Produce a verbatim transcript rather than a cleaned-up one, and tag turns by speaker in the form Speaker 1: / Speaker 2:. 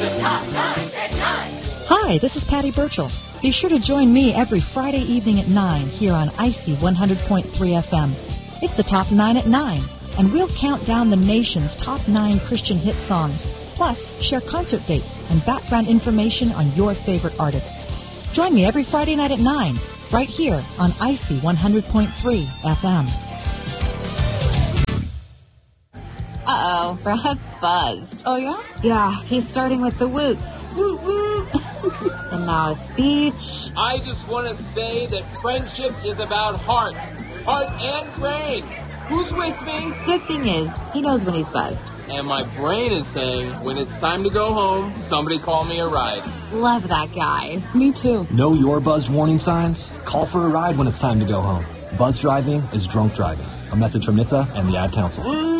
Speaker 1: The Top nine at nine.
Speaker 2: Hi, this is Patty Burchell. Be sure to join me every Friday evening at nine here on Icy one hundred point three F M. It's the Top nine at nine, and we'll count down the nation's top nine Christian hit songs, plus share concert dates and background information on your favorite artists. Join me every Friday night at nine, right here on Icy one hundred point three F M.
Speaker 3: Uh-oh, Brad's buzzed.
Speaker 4: Oh, yeah?
Speaker 3: Yeah, he's starting with the woots. And now a speech.
Speaker 5: I just want to say that friendship is about heart. Heart and brain. Who's with me?
Speaker 3: Good thing is, he knows when he's buzzed.
Speaker 5: And my brain is saying, when it's time to go home, somebody call me a ride.
Speaker 3: Love that guy.
Speaker 4: Me too.
Speaker 6: Know your buzzed warning signs? Call for a ride when it's time to go home. Buzz driving is drunk driving. A message from N H T S A and the Ad Council.